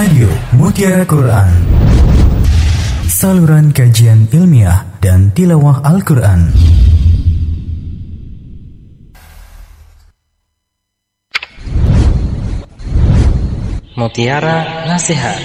Radio Mutiara Quran, saluran kajian ilmiah dan tilawah Al-Quran. Mutiara Nasihat.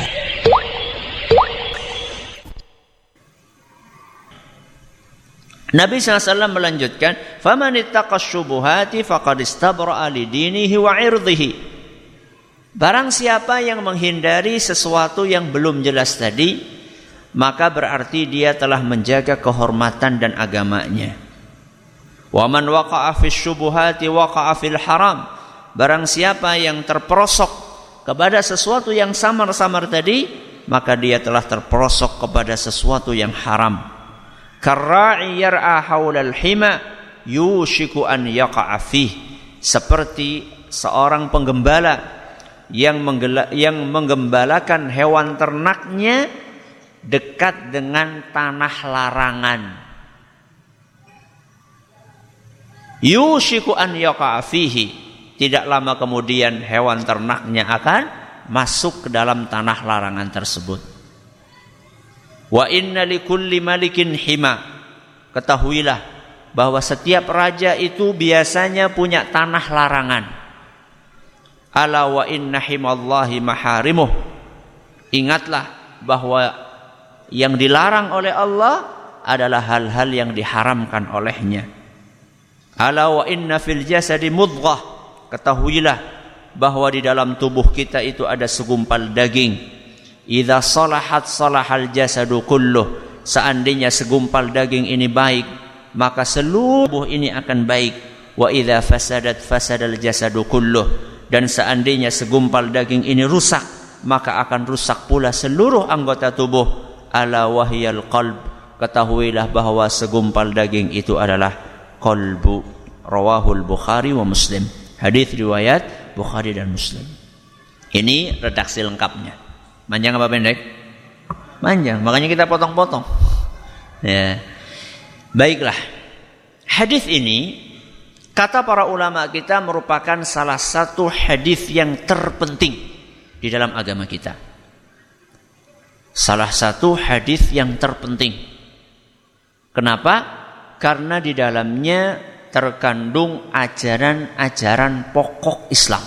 Nabi SAW melanjutkan, "Faman ittaqas syubuhati faqad istabra'a li dinihi wa 'irdhihi." Barang siapa yang menghindari sesuatu yang belum jelas tadi, maka berarti dia telah menjaga kehormatan dan agamanya. Wa man waqa'a fis syubuhati waqa'a fil haram. Barang siapa yang terperosok kepada sesuatu yang samar-samar tadi, maka dia telah terperosok kepada sesuatu yang haram. Karra'i yar'a haulal hima yushiku an yaqa'a fih. Seperti seorang penggembala yang menggembalakan hewan ternaknya dekat dengan tanah larangan. Yushiku an yaqa'a fihi. Tidak lama kemudian hewan ternaknya akan masuk ke dalam tanah larangan tersebut. Wa inna likulli malikin hima. Ketahuilah bahwa setiap raja itu biasanya punya tanah larangan. Ala wa inna himallahi maharimuh. Ingatlah bahwa yang dilarang oleh Allah adalah hal-hal yang diharamkan olehnya. Ala wa inna fil jasadi mudghah. Ketahuilah bahwa di dalam tubuh kita itu ada segumpal daging. Idza salahat salahal jasadu kulluh. Seandainya segumpal daging ini baik, maka seluruh tubuh ini akan baik. Wa idza fasadat fasadal jasadu kulluh. Dan seandainya segumpal daging ini rusak, maka akan rusak pula seluruh anggota tubuh. Ala wahyal qalb. Ketahuilah bahwa segumpal daging itu adalah qalbu. Rawahul Bukhari wa Muslim. Hadis riwayat Bukhari dan Muslim. Ini redaksi lengkapnya. Panjang apa pendek? Panjang, makanya kita potong-potong. Ya. Baiklah. Hadis ini kata para ulama kita merupakan salah satu hadis yang terpenting di dalam agama kita. Salah satu hadis yang terpenting. Kenapa? Karena di dalamnya terkandung ajaran-ajaran pokok Islam.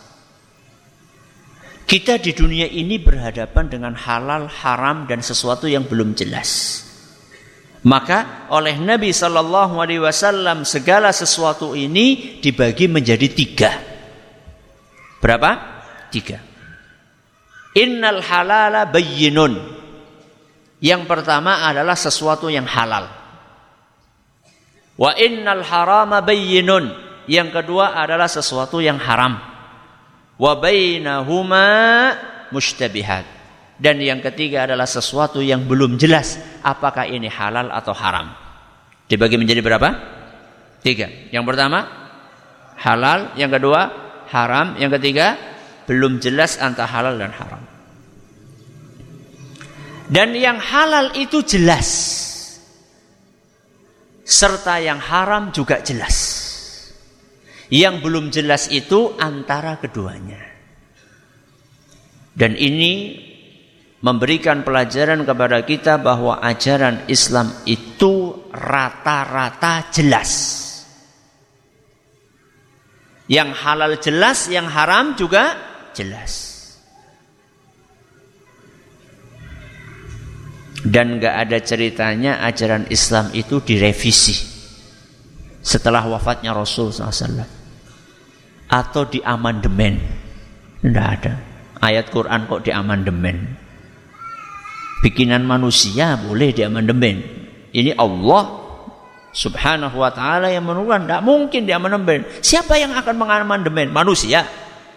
Kita di dunia ini berhadapan dengan halal, haram dan sesuatu yang belum jelas. Maka oleh Nabi SAW segala sesuatu ini dibagi menjadi 3. Berapa? 3. Innal halala bayyinun. Yang pertama adalah sesuatu yang halal. Wa innal harama bayyinun. Yang kedua adalah sesuatu yang haram. Wa bainahuma mushtabihat. Dan yang ketiga adalah sesuatu yang belum jelas apakah ini halal atau haram. Dibagi menjadi berapa? 3. Yang pertama halal, yang kedua haram, yang ketiga belum jelas antara halal dan haram. Dan yang halal itu jelas, serta yang haram juga jelas. Yang belum jelas itu antara keduanya. Dan ini memberikan pelajaran kepada kita bahwa ajaran Islam itu rata-rata jelas. Yang halal jelas, yang haram juga jelas. Dan gak ada ceritanya ajaran Islam itu direvisi setelah wafatnya Rasul SAW atau diamandemen. Tidak ada. Ayat Quran kok diamandemen? Bikinan manusia boleh diamandemen. Ini Allah Subhanahu wa ta'ala yang menurunkan. Tidak mungkin diamandemen. Siapa yang akan mengamandemen? Manusia.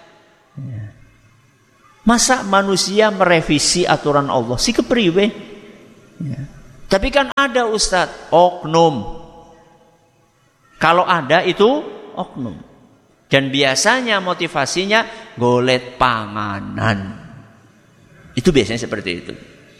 Masa manusia merevisi aturan Allah? Si kepriwe. Tapi kan ada Ustadz oknum. Kalau ada itu oknum. Dan biasanya motivasinya golet panganan. Itu biasanya seperti itu.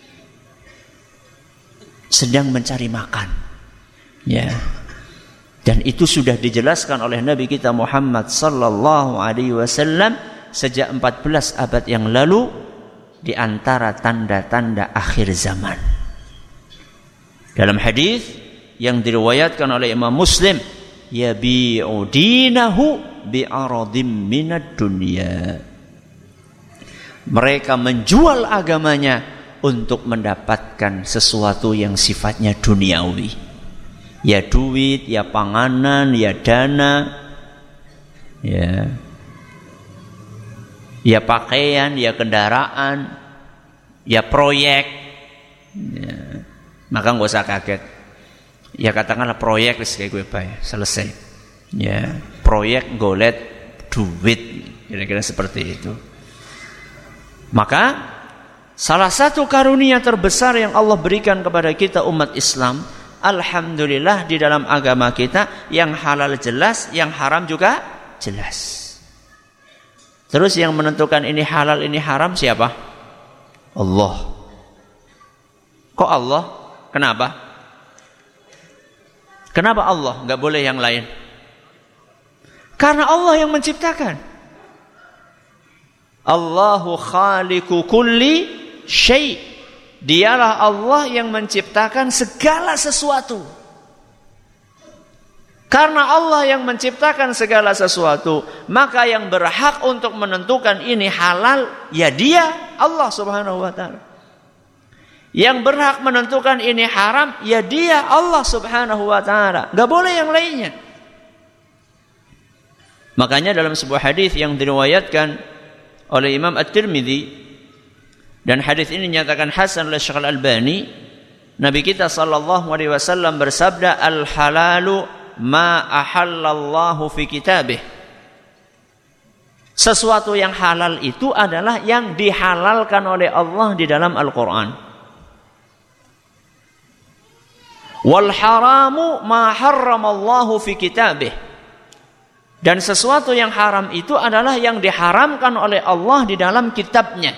Sedang mencari makan. Ya. Dan itu sudah dijelaskan oleh Nabi kita Muhammad sallallahu alaihi wasallam sejak 14 abad yang lalu di antara tanda-tanda akhir zaman. Dalam hadis yang diriwayatkan oleh Imam Muslim, yabi'u dinahu bi'aradim minad dunya. Mereka menjual agamanya untuk mendapatkan sesuatu yang sifatnya duniawi. Ya duit, ya panganan, ya dana, ya pakaian, ya kendaraan, ya proyek. Ya. Maka nggak usah kaget. Ya katakanlah proyek kayak gue bayar, selesai. Ya, proyek golet duit, kira-kira seperti itu. Maka salah satu karunia terbesar yang Allah berikan kepada kita umat Islam, alhamdulillah di dalam agama kita yang halal jelas, yang haram juga jelas. Terus yang menentukan ini halal ini haram siapa? Allah. Kok Allah? Kenapa? Kenapa Allah? Enggak boleh yang lain. Karena Allah yang menciptakan. Allahu khaliqu kulli syai'. Dialah Allah yang menciptakan segala sesuatu. Karena Allah yang menciptakan segala sesuatu, maka yang berhak untuk menentukan ini halal, ya Dia, Allah Subhanahu wa ta'ala. Yang berhak menentukan ini haram, ya Dia, Allah Subhanahu wa ta'ala. Gak boleh yang lainnya. Makanya dalam sebuah hadis yang diriwayatkan oleh Imam At-Tirmidzi, dan hadis ini dinyatakan hasan oleh Syekh Al-Albani, Nabi kita sallallahu alaihi wasallam bersabda, al-halalu ma ahallallahu fi kitabih. Sesuatu yang halal itu adalah yang dihalalkan oleh Allah di dalam Al-Quran. Wal haramu ma harramallahu fi kitabih. Dan sesuatu yang haram itu adalah yang diharamkan oleh Allah di dalam kitabnya.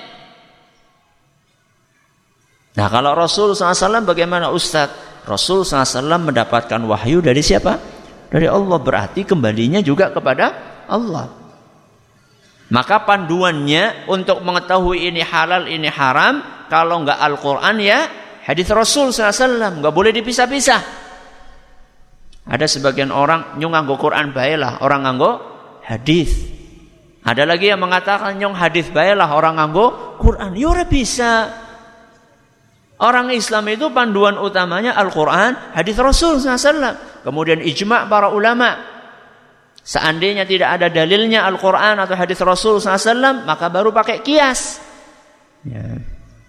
Nah, kalau Rasul SAW bagaimana Ustaz? Rasul SAW mendapatkan wahyu dari siapa? Dari Allah. Berarti kembalinya juga kepada Allah. Maka panduannya untuk mengetahui ini halal, ini haram, kalau enggak Al-Quran ya hadis Rasul SAW. Enggak boleh dipisah-pisah. Ada sebagian orang nyong nganggo Quran baelah, orang nganggo hadis. Ada lagi yang mengatakan nyong hadis baelah, orang nganggo Quran. Ya ora bisa. Orang Islam itu panduan utamanya Al-Quran, hadis Rasul SAW. Kemudian ijma' para ulama. Seandainya tidak ada dalilnya Al-Quran atau hadis Rasul SAW, maka baru pakai kias. Ya.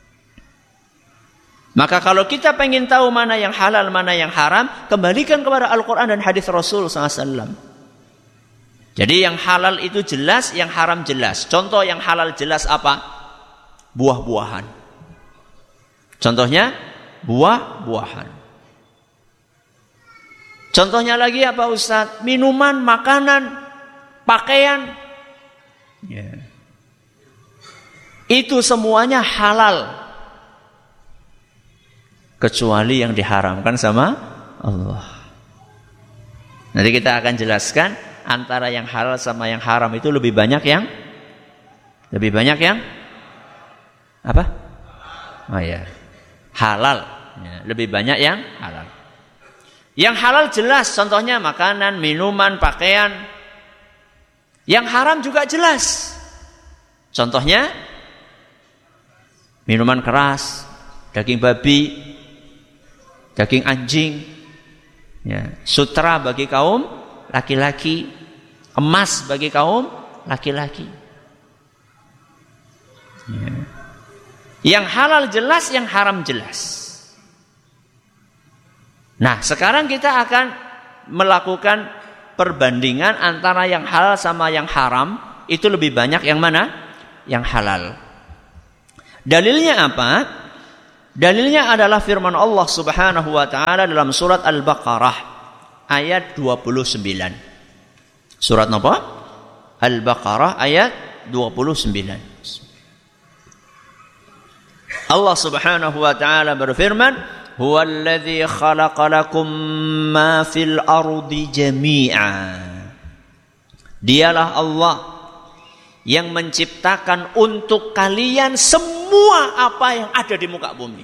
Maka kalau kita pengen tahu mana yang halal, mana yang haram, kembalikan kepada Al-Quran dan hadis Rasul SAW. Jadi yang halal itu jelas, yang haram jelas. Contoh yang halal jelas apa? Buah-buahan. Contohnya buah-buahan. Contohnya lagi apa Ustaz? Minuman, makanan, pakaian. Yeah. Itu semuanya halal. Kecuali yang diharamkan sama Allah. Nanti kita akan jelaskan antara yang halal sama yang haram itu lebih banyak yang apa? Oh ya. Halal, ya, lebih banyak yang halal. Yang halal jelas, contohnya makanan, minuman, pakaian. Yang haram juga jelas. Contohnya minuman keras, daging babi, daging anjing, ya, sutra bagi kaum laki-laki, emas bagi kaum laki-laki. Ya. Yang halal jelas, yang haram jelas. Nah, sekarang kita akan melakukan perbandingan antara yang halal sama yang haram. Itu lebih banyak yang mana? Yang halal. Dalilnya apa? Dalilnya adalah firman Allah Subhanahu wa ta'ala dalam surat Al-Baqarah ayat 29. Surat apa? Al-Baqarah ayat 29. Allah Subhanahu wa ta'ala berfirman, "Huwallazi khalaqa lakum ma fil ardi jami'a." Dialah Allah yang menciptakan untuk kalian semua apa yang ada di muka bumi.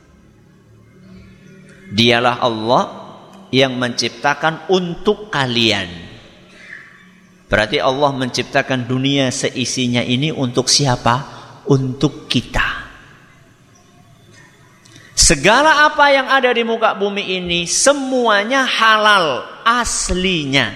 Dialah Allah yang menciptakan untuk kalian. Berarti Allah menciptakan dunia seisinya ini untuk siapa? Untuk kita. Segala apa yang ada di muka bumi ini semuanya halal aslinya.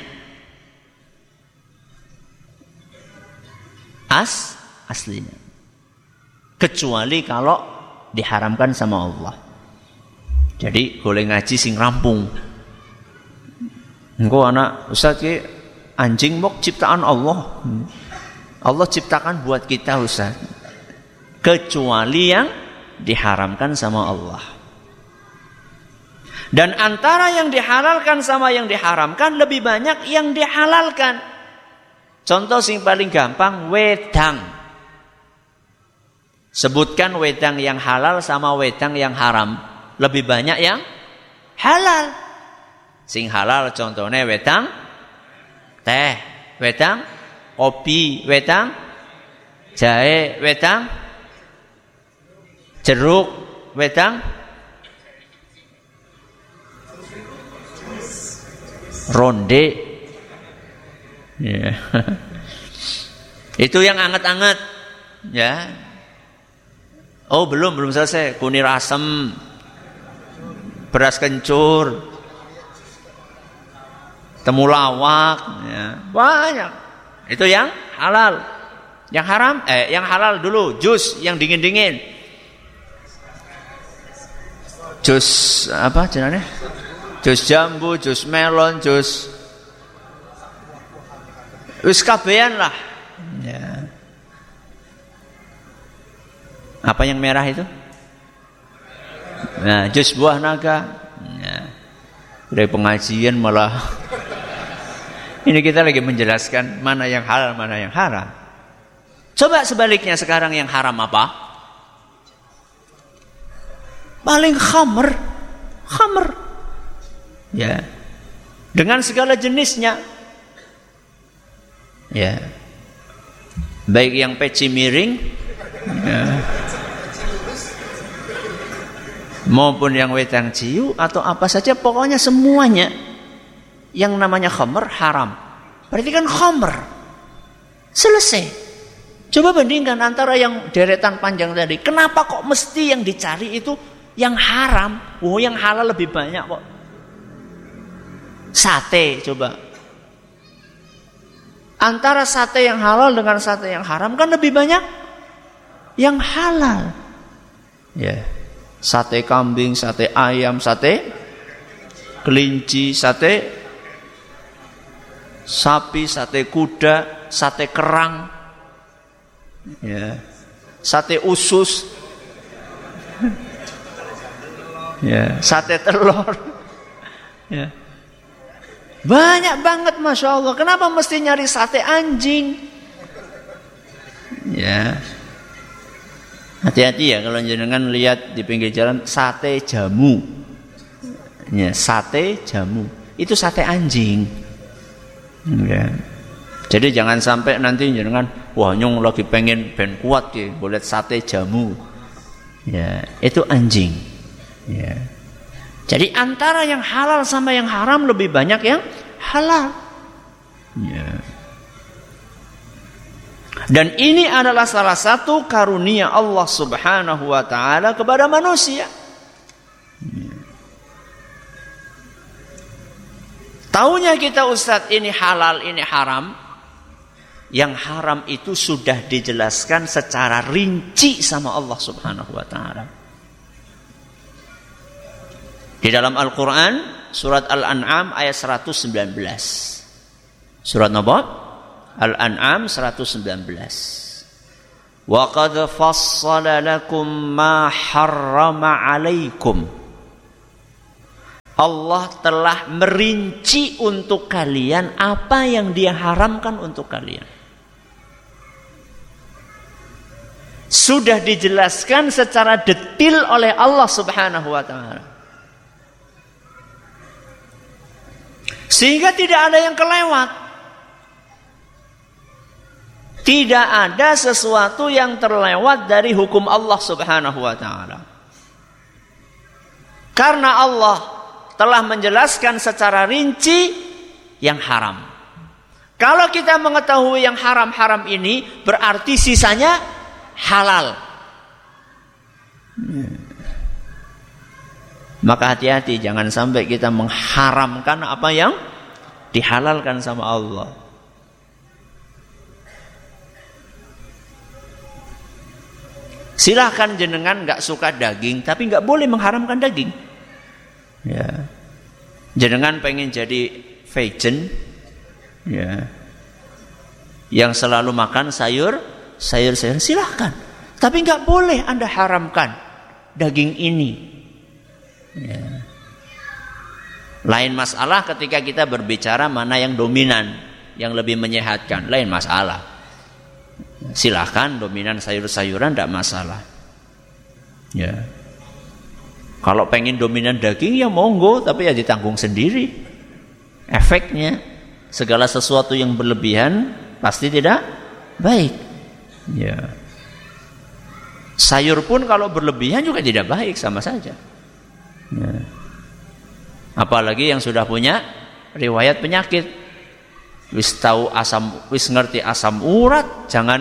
Aslinya. Kecuali kalau diharamkan sama Allah. Jadi boleh ngaji sing rampung. Engko anak Ustaz ki anjing mok ciptaan Allah. Allah ciptakan buat kita Ustaz. Kecuali yang diharamkan sama Allah. Dan antara yang dihalalkan sama yang diharamkan lebih banyak yang dihalalkan. Contoh sing paling gampang, wedang. Sebutkan wedang yang halal sama wedang yang haram. Lebih banyak yang halal. Sing halal contohnya wedang teh, wedang kopi, wedang jahe, wedang jeruk, wedang ronde. Yeah. Itu yang anget-anget, ya. Oh belum selesai. Kunir asem, beras kencur, temulawak, ya. Banyak. Itu yang halal. Yang haram, yang halal dulu, jus yang dingin-dingin. Jus apa jenenge? Jus jambu, jus melon, jus wis kabehan lah. Ya. Apa yang merah itu? Nah, jus buah naga. Ya. Dari pengajian malah ini kita lagi menjelaskan mana yang halal, mana yang haram. Coba sebaliknya sekarang yang haram apa? Paling khamr. Ya. Dengan segala jenisnya. Ya. Baik yang peci miring, ya, maupun yang wedang ciu atau apa saja, pokoknya semuanya yang namanya khamr haram. Berarti kan khamr. Selesai. Coba bandingkan antara yang deretan panjang tadi. Kenapa kok mesti yang dicari itu yang haram? Oh, yang halal lebih banyak kok. Sate coba. Antara sate yang halal dengan sate yang haram kan lebih banyak yang halal. Ya. Sate kambing, sate ayam, sate kelinci, sate sapi, sate kuda, sate kerang. Ya. Sate usus. Ya, sate telur. Ya. Banyak banget, Masya Allah. Kenapa mesti nyari sate anjing? Ya. Hati-hati ya kalau jenengan lihat di pinggir jalan sate jamu. Ya, sate jamu. Itu sate anjing. Ya. Jadi jangan sampai nanti jenengan wah nyong lagi pengen ben kuat ya, boleh sate jamu. Ya, itu anjing. Ya. Jadi antara yang halal sama yang haram lebih banyak yang halal. Ya. Dan ini adalah salah satu karunia Allah Subhanahu wa taala kepada manusia. Ya. Taunya kita Ustadz ini halal, ini haram. Yang haram itu sudah dijelaskan secara rinci sama Allah Subhanahu wa taala. Di dalam Al-Quran, surat Al-An'am ayat 119. Surat apa? Al-An'am 119. Wa qad fassala lakum ma harrama alaikum. Allah telah merinci untuk kalian apa yang Dia haramkan untuk kalian. Sudah dijelaskan secara detil oleh Allah Subhanahu wa taala. Sehingga tidak ada yang kelewat. Tidak ada sesuatu yang terlewat dari hukum Allah Subhanahu wa taala. Karena Allah telah menjelaskan secara rinci yang haram. Kalau kita mengetahui yang haram-haram ini, berarti sisanya halal. Maka hati-hati, jangan sampai kita mengharamkan apa yang dihalalkan sama Allah. Silahkan jenengan gak suka daging, tapi gak boleh mengharamkan daging. Ya. Jenengan pengen jadi vegan, ya, yang selalu makan sayur-sayuran, silahkan. Tapi nggak boleh Anda haramkan daging ini. Ya. Lain masalah ketika kita berbicara mana yang dominan, yang lebih menyehatkan, lain masalah. Silahkan dominan sayur-sayuran, tidak masalah. Ya. Kalau pengen dominan daging ya monggo, tapi ya ditanggung sendiri. Efeknya segala sesuatu yang berlebihan pasti tidak baik. Ya. Sayur pun kalau berlebihan juga tidak baik, sama saja. Ya. Apalagi yang sudah punya riwayat penyakit. Wis tahu asam, wis ngerti asam urat, jangan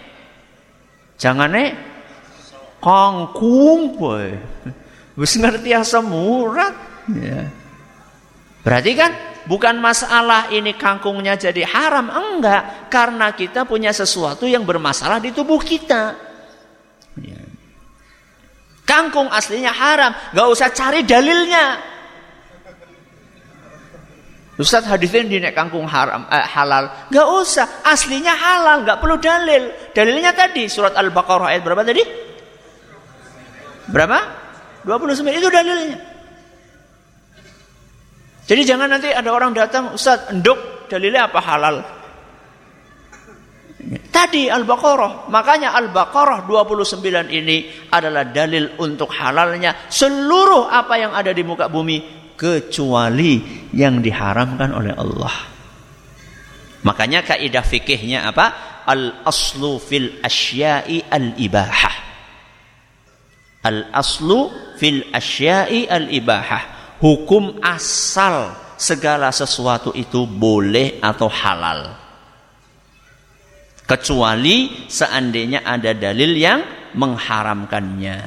kangkung boy. Wis ngerti asam urat. Ya. Berarti kan bukan masalah ini kangkungnya jadi haram, enggak, karena kita punya sesuatu yang bermasalah di tubuh kita. Ya. Kangkung aslinya haram, gak usah cari dalilnya. Ustaz hadisnya di nek kangkung haram halal, gak usah, aslinya halal, gak perlu dalil. Dalilnya tadi surat Al-Baqarah ayat berapa tadi? Berapa? 29, itu dalilnya. Jadi jangan nanti ada orang datang, Ustaz, enduk dalilnya apa halal? Tadi Al-Baqarah, makanya Al-Baqarah 29 ini adalah dalil untuk halalnya seluruh apa yang ada di muka bumi kecuali yang diharamkan oleh Allah. Makanya kaidah fikihnya apa? Al-aslu fil asya'i al-ibahah. Al-aslu fil asya'i al-ibahah. Hukum asal segala sesuatu itu boleh atau halal. Kecuali seandainya ada dalil yang mengharamkannya.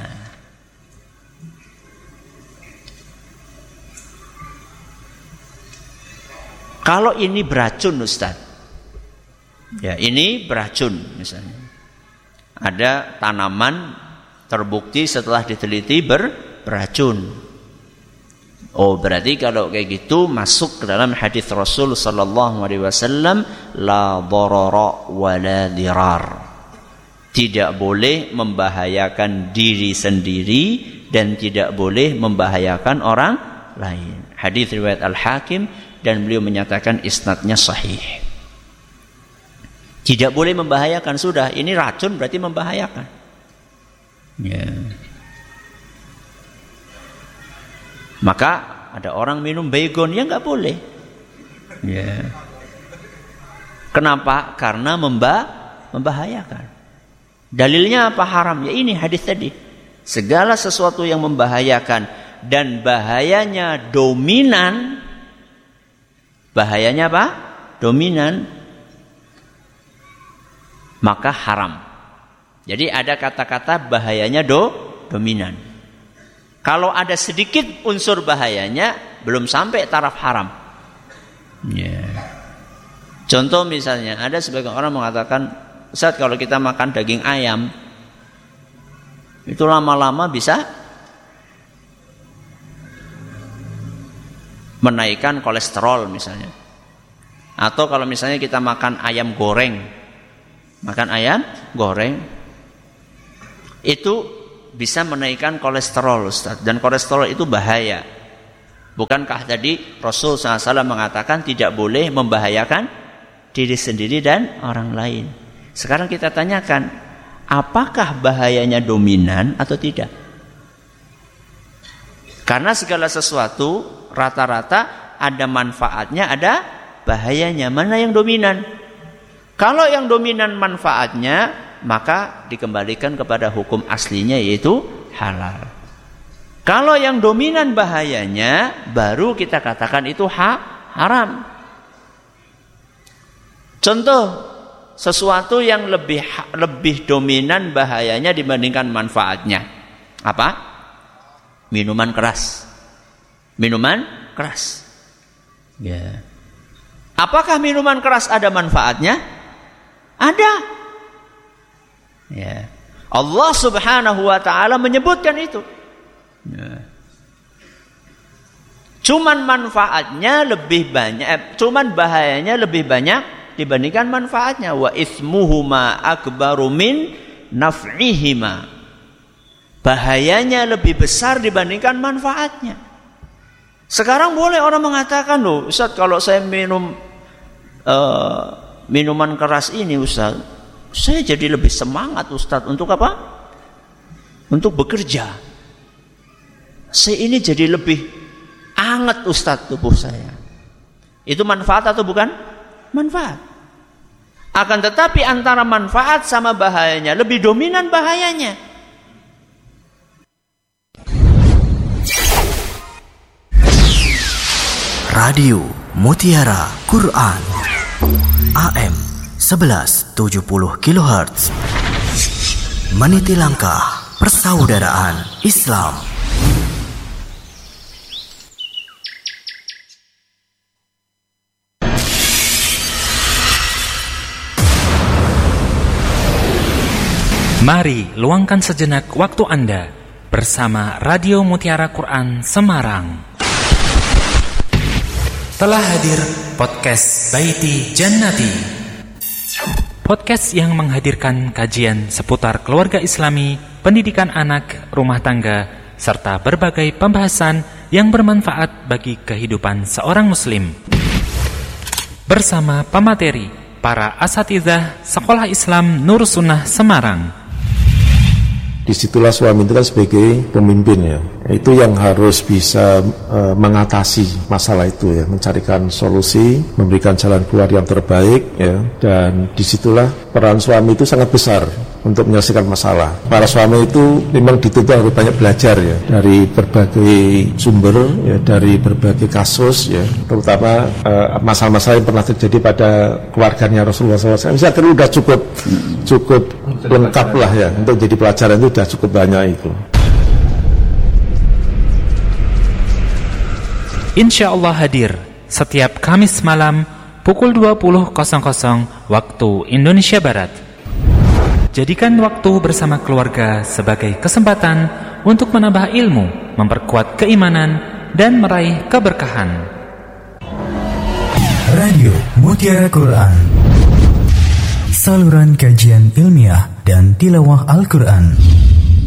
Kalau ini beracun, Ustaz. Ya, ini beracun misalnya. Ada tanaman terbukti setelah diteliti beracun. Oh, berarti kalau kayak gitu masuk ke dalam hadis Rasul sallallahu alaihi wasallam, la darara wa la dirar. Tidak boleh membahayakan diri sendiri dan tidak boleh membahayakan orang lain. Hadis riwayat Al-Hakim dan beliau menyatakan isnadnya sahih. Tidak boleh membahayakan, sudah ini racun berarti membahayakan. Ya. Maka ada orang minum baygon, ya nggak boleh. Ya. Kenapa? Karena membahayakan. Dalilnya apa haram? Ya ini hadis tadi. Segala sesuatu yang membahayakan dan bahayanya dominan. Bahayanya apa? Dominan. Maka haram. Jadi ada kata-kata bahayanya dominan. Kalau ada sedikit unsur bahayanya, belum sampai taraf haram. Yeah. Contoh misalnya, ada sebagian orang mengatakan, Ustaz, kalau kita makan daging ayam, itu lama-lama bisa menaikkan kolesterol misalnya. Atau kalau misalnya kita makan ayam goreng, itu bisa menaikkan kolesterol, Ustaz. Dan kolesterol itu bahaya. Bukankah tadi Rasul SAW mengatakan tidak boleh membahayakan diri sendiri dan orang lain? Sekarang kita tanyakan, apakah bahayanya dominan atau tidak? Karena segala sesuatu rata-rata ada manfaatnya, ada bahayanya. Mana yang dominan? Kalau yang dominan manfaatnya, maka dikembalikan kepada hukum aslinya, yaitu halal. Kalau yang dominan bahayanya, baru kita katakan itu haram. Contoh, sesuatu yang lebih dominan bahayanya dibandingkan manfaatnya. Apa? Minuman keras. Minuman keras. Ya. Apakah minuman keras ada manfaatnya? Ada. Ya. Allah Subhanahu wa taala menyebutkan itu. Ya. Cuman manfaatnya lebih banyak, cuman bahayanya lebih banyak dibandingkan manfaatnya. Wa itsmuhuma akbaru min naf'ihima. Bahayanya lebih besar dibandingkan manfaatnya. Sekarang boleh orang mengatakan, loh Ustaz, kalau saya minum minuman keras ini Ustaz, saya jadi lebih semangat Ustaz. Untuk apa? Untuk bekerja. Saya ini jadi lebih hangat Ustaz tubuh saya. Itu manfaat atau bukan? Manfaat. Akan tetapi antara manfaat sama bahayanya, lebih dominan bahayanya. Radio Mutiara Quran AM 1170 kHz, meniti langkah persaudaraan Islam. Mari luangkan sejenak waktu Anda bersama Radio Mutiara Quran Semarang. Telah hadir podcast Baiti Jannati. Podcast yang menghadirkan kajian seputar keluarga Islami, pendidikan anak, rumah tangga, serta berbagai pembahasan yang bermanfaat bagi kehidupan seorang muslim. Bersama pemateri, para asatidzah Sekolah Islam Nur Sunnah Semarang. Disitulah suami itu kan sebagai pemimpin ya, itu yang harus bisa mengatasi masalah itu ya, mencarikan solusi, memberikan jalan keluar yang terbaik ya, dan disitulah peran suami itu sangat besar untuk menyelesaikan masalah. Para suami itu memang dituntut harus banyak belajar ya, dari berbagai sumber ya, dari berbagai kasus ya, terutama masalah-masalah yang pernah terjadi pada keluarganya Rasulullah SAW. Saya kira sudah cukup lengkap lah ya, untuk jadi pelajaran itu sudah cukup banyak itu. Insya Allah hadir setiap Kamis malam pukul 20.00 waktu Indonesia Barat. Jadikan waktu bersama keluarga sebagai kesempatan untuk menambah ilmu, memperkuat keimanan, dan meraih keberkahan. Radio Mutiara Quran, saluran kajian ilmiah dan tilawah Al-Quran.